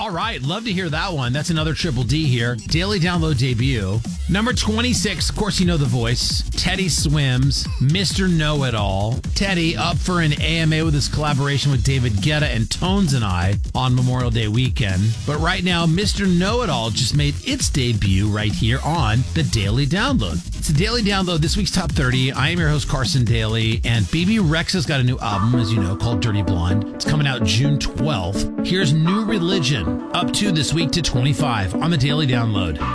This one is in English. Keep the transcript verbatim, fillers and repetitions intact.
All right, love to hear that one. That's another Triple D here. Daily Download debut. Number twenty-six, of course you know the voice. Teddy Swims, Mister Know-It-All. Teddy up for an A M A with his collaboration with David Guetta and Tones and I on Memorial Day weekend. But right now, Mister Know-It-All just made its debut right here on the Daily Download. It's the Daily Download, this week's Top thirty. I am your host, Carson Daly, and B B Rex has got a new album, as you know, called Dirty Blonde. It's coming out June twelfth. Here's New Religion, up to this week to twenty-five on the Daily Download.